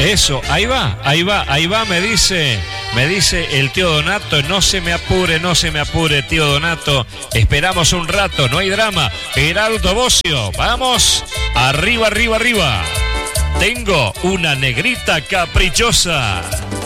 Eso, ahí va, me dice el tío Donato, no se me apure, tío Donato, esperamos un rato, no hay drama. Heraldo Bocio, vamos, arriba. Tengo una negrita caprichosa.